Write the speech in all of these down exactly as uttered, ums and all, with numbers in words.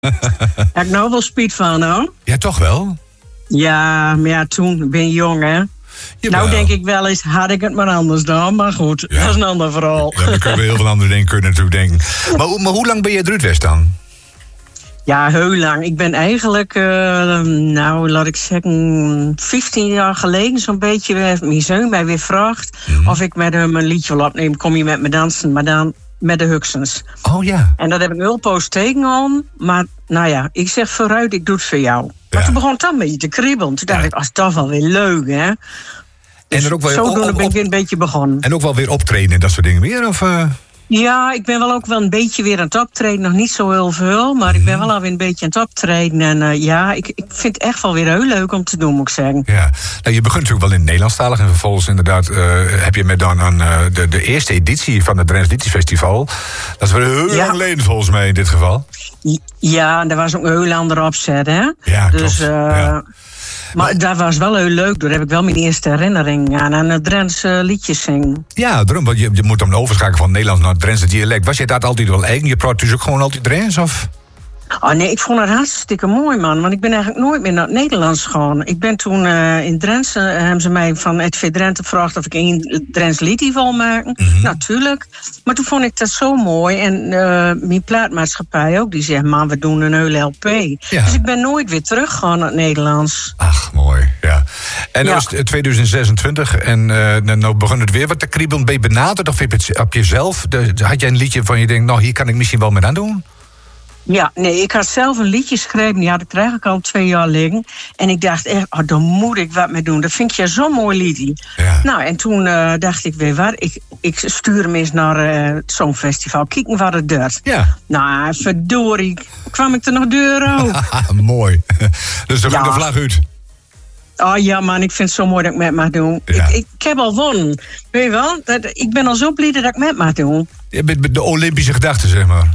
Heb ik nou wel speed van, hoor. Ja, toch wel? Ja, maar ja, toen ben je jong, hè. Jawel. Nou denk ik wel eens, had ik het maar anders dan. Maar goed, ja. Dat is een ander verhaal. Ja, we kunnen heel veel andere dingen kunnen natuurlijk denken. Maar, maar hoe lang ben je uit West dan? Ja, heel lang. Ik ben eigenlijk, uh, nou laat ik zeggen, vijftien jaar geleden zo'n beetje... heeft mijn zoon mij weer gevraagd mm-hmm. of ik met hem een liedje wil opnemen. Kom je met me dansen, maar dan met de Huxens. Oh ja. En dat heb ik heel poos tegen aan. Maar nou ja, ik zeg vooruit, ik doe het voor jou. Maar ja. Toen begon het dan een beetje te kribbelen. Toen dacht ja. ik, als dat wel weer leuk, hè. Dus en er ook wel, zodoende op, op, ben ik weer een beetje begonnen. En ook wel weer optreden en dat soort dingen meer, of... Uh... Ja, ik ben wel ook wel een beetje weer aan het optreden. Nog niet zo heel veel, maar ik ben wel alweer een beetje aan het optreden. En uh, ja, ik, ik vind het echt wel weer heel leuk om te doen, moet ik zeggen. Ja, nou, je begint natuurlijk wel in het Nederlandstalig. En vervolgens inderdaad uh, heb je met dan een, uh, de, de eerste editie van het Drents Liedjesfestival. Dat is wel heel ja. lang geleden volgens mij in dit geval. Ja, en daar was ook een heel ander opzet, hè? Ja, dus, klopt. Uh, ja. Maar dat was wel heel leuk. Daar heb ik wel mijn eerste herinnering aan. Aan het Drentse uh, liedjes zingen. Ja, daarom. Want je, je moet dan overschakelen van het Nederlands naar het Drentse dialect. Was je dat altijd wel eigen? Je praat dus ook gewoon altijd Drents, of... Oh nee, ik vond het hartstikke mooi, man. Want ik ben eigenlijk nooit meer naar het Nederlands gegaan. Ik ben toen uh, in Drenthe, uh, hebben ze mij van het V Drenthe gevraagd of ik een Drents liedje wil maken. Mm-hmm. Natuurlijk. Maar toen vond ik dat zo mooi. En uh, mijn plaatmaatschappij ook, die zegt, man, we doen een hele L P. Ja. Dus ik ben nooit weer teruggegaan naar het Nederlands. Ach, mooi, ja. En ja. dan is het twintig zesentwintig en uh, nou begon het weer wat te kriebelen. Ben je benaderd of heb je het op jezelf? De, had jij een liedje van je denkt, nou, hier kan ik misschien wel mee aan doen? Ja, nee, ik had zelf een liedje geschreven. Die had ik er eigenlijk al twee jaar liggen. En ik dacht echt, oh, daar moet ik wat mee doen. Dat vind je zo'n mooi liedje. Ja. Nou, en toen uh, dacht ik, weet wat, ik, ik stuur hem eens naar uh, het Songfestival. Kijken wat het doet. Ja. Nou, verdorie, kwam ik er nog deur ook. Mooi. Dus dan ja. de vlag uit. Oh ja, man, ik vind het zo mooi dat ik met mag doen. Ja. Ik, ik, ik heb al gewonnen. Weet je wel, dat, ik ben al zo blij dat ik met mag doen. Je bent de Olympische gedachte, zeg maar.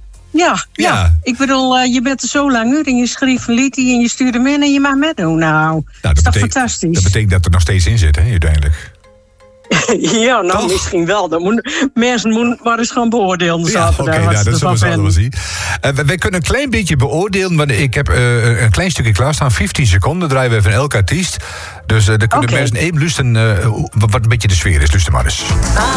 Ja, ja, ja. Ik bedoel, uh, je bent er zo lang uit en je schreef een liedje en je stuurt hem in en je mag meedoen. Nou, nou dat is toch betekent, fantastisch. Dat betekent dat er nog steeds in zit, hè, uiteindelijk. Ja, nou Toch? Misschien wel. Dan moet, mensen moeten maar eens gaan beoordelen. Ja, oké, okay, nou, dat zullen we allemaal zien. Uh, wij kunnen een klein beetje beoordelen, want ik heb uh, een klein stukje klaarstaan. vijftien seconden draaien we van elke artiest. Dus uh, dan kunnen okay. mensen even luisteren uh, wat een beetje de sfeer is. Luister maar eens.